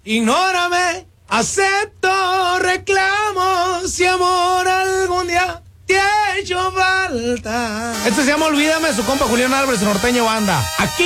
Ignórame, acepto reclamos si amor algún día te ha hecho falta. Este se llama Olvídame, su compa Julián Álvarez, Norteño Banda. Aquí